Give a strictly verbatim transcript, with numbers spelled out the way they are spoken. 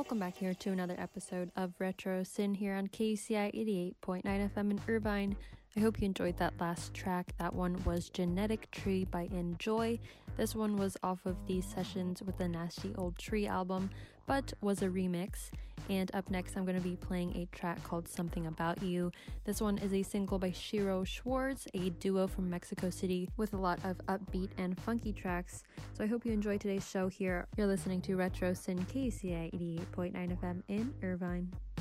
welcome back here to another episode of Retro Sin here on K C I eighty-eight point nine F M in Irvine. I hope you enjoyed that last track. That one was Genetic Tree by Enjoy. This one was off of the Sessions with the Nasty Old Tree album, but was a remix. And up next, I'm going to be playing a track called Something About You. This one is a single by Shiro Schwartz, a duo from Mexico City with a lot of upbeat and funky tracks. So I hope you enjoyed today's show here. You're listening to Retro Sin K C I eighty-eight point nine F M in Irvine.